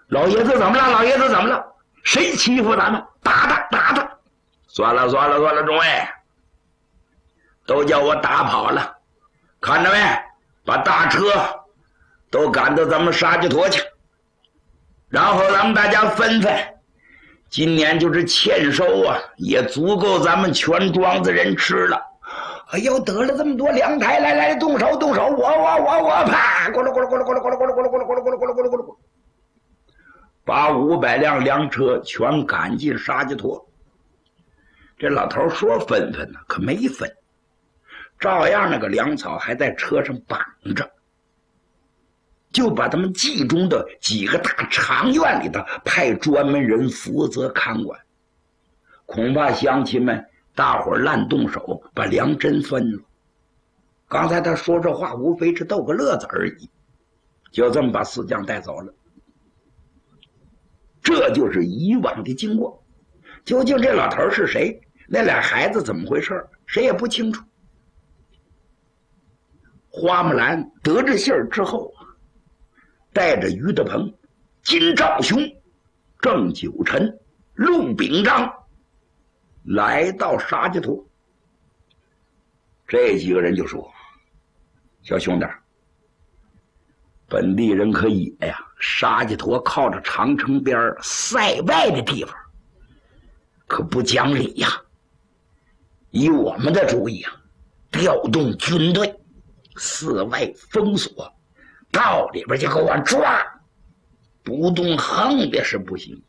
老爷子怎么了？老爷子怎么了？谁欺负咱们？打他，打他！算了，算了，算了，众位，都叫我打跑了，看着没？把大车都赶到咱们沙家坨去，然后咱们大家分分，今年就是欠收啊，也足够咱们全庄子人吃了。哎呦，得了这么多粮台，来来，动手动手！我，啪！咕噜咕噜咕噜咕噜咕噜咕噜咕噜咕噜咕噜咕噜咕噜咕噜咕噜，把500辆粮车全赶进沙家坨。这老头说分分呢，可没分，照样那个粮草还在车上绑着，就把他们冀中的几个大长院里头派专门人负责看管。恐怕乡亲们大伙儿烂动手，把粮真分了。刚才他说这话无非是逗个乐子而已，就这么把四将带走了。这就是以往的经过。究竟这老头是谁？那俩孩子怎么回事？谁也不清楚。花木兰得知信儿之后，带着于德鹏、金兆雄、郑九臣、陆秉章来到沙家坨。这几个人就说：“小兄弟，本地人可野呀，沙家坨靠着长城边塞外的地方，可不讲理呀。以我们的主意啊，调动军队，四外封锁，到里边就给我抓，不动横的是不行。”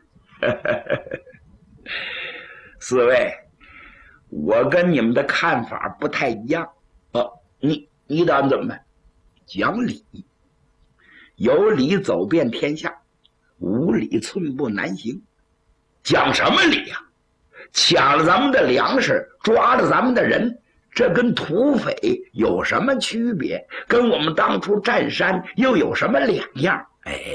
四位，我跟你们的看法不太一样。你打算怎么办？讲理，有理走遍天下，无理寸步难行。讲什么理呀？抢了咱们的粮食，抓了咱们的人，这跟土匪有什么区别？跟我们当初占山又有什么两样？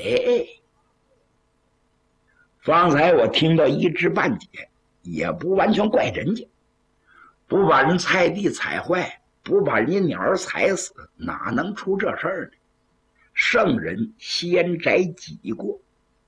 方才我听到一知半解，也不完全怪人家，不把人菜地踩坏，不把人家鸟儿踩死，哪能出这事儿呢？圣人先摘己过，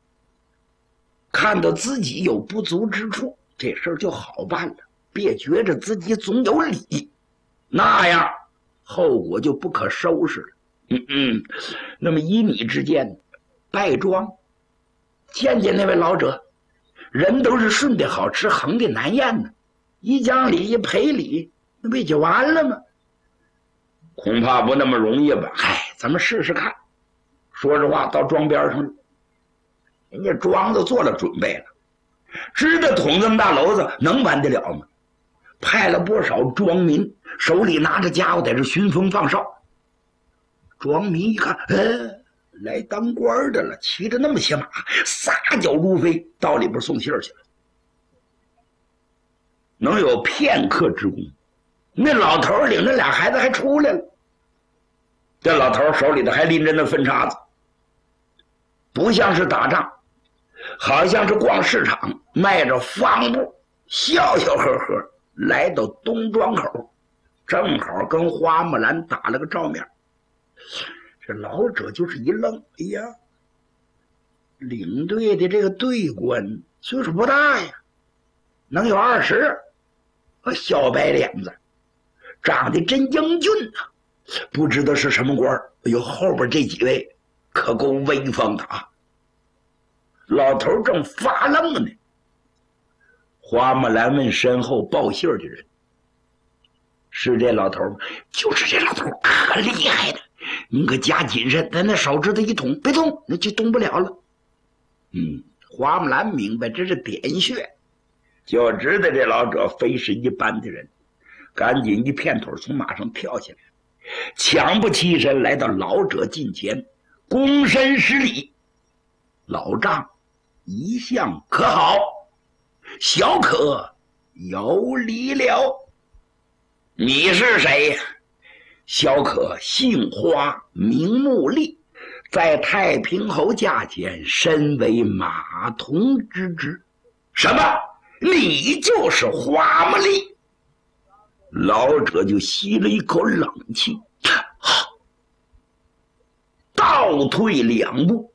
看到自己有不足之处，这事儿就好办了，别觉着自己总有理，那样后果就不可收拾了。那么依你之见，拜庄见见那位老者，人都是顺的好吃，横的难咽呢，一讲理一赔礼，那不也就完了吗？恐怕不那么容易吧。咱们试试看。说实话，到庄边上了，人家庄子做了准备了，知道捅这么大篓子能完得了吗？派了不少庄民，手里拿着家伙在这熏风放哨。庄民一看，来当官的了，骑着那么些马，撒脚如飞，到里边送信儿去了。能有片刻之功，那老头领着俩孩子还出来了。这老头手里头还拎着那分叉子，不像是打仗，好像是逛市场，迈着方步，笑笑呵呵来到东庄口，正好跟花木兰打了个照面。这老者就是一愣，哎呀，领队的这个队官岁数不大呀，能有20，小白脸子，长得真英俊啊，不知道是什么官。哎呦，后边这几位可够威风的啊！老头正发愣呢，花木兰问身后报信的人：“是这老头吗？”“就是这老头，可厉害的，您可加谨慎，咱那手指头一捅，别动，那就动不了了。”花木兰明白这是点穴，就知道这老者非是一般的人，赶紧一片腿从马上跳下来，抢不起身来到老者近前，躬身施礼：“老丈一向可好？小可有礼了。”“你是谁呀？”“小可姓花，名木立，在太平侯驾前身为马童之职。”“什么？你就是花木立？”老者就吸了一口冷气，倒退2步，